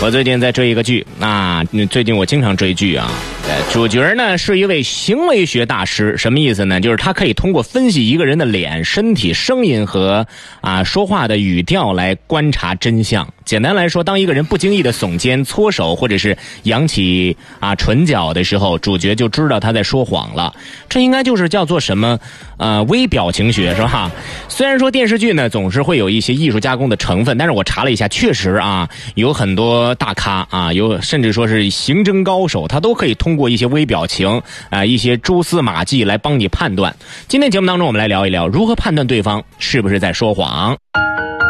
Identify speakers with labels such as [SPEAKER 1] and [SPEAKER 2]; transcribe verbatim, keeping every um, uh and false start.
[SPEAKER 1] 我最近在追一个剧，那最近我经常追剧啊。主角呢是一位行为学大师，什么意思呢？就是他可以通过分析一个人的脸、身体、声音和啊说话的语调来观察真相。简单来说，当一个人不经意的耸肩、搓手或者是扬起啊唇角的时候，主角就知道他在说谎了。这应该就是叫做什么呃微表情学，是吧？虽然说电视剧呢总是会有一些艺术加工的成分，但是我查了一下，确实啊有很多大咖啊，有甚至说是刑侦高手，他都可以通过一些微表情啊、呃、一些蛛丝马迹来帮你判断。今天节目当中我们来聊一聊如何判断对方是不是在说谎。